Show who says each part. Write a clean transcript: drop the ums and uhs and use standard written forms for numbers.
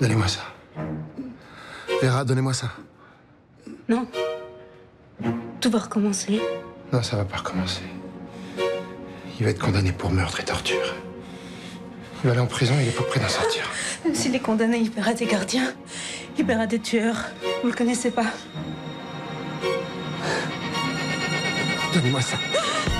Speaker 1: Donnez-moi ça. Vera, donnez-moi ça.
Speaker 2: Non. Tout va recommencer.
Speaker 1: Non, ça va pas recommencer. Il va être condamné pour meurtre et torture. Il va aller en prison, il est pas prêt d'en sortir.
Speaker 2: Même s'il est condamné, il paiera des gardiens. Il paiera des tueurs. Vous le connaissez pas.
Speaker 1: Donnez-moi ça.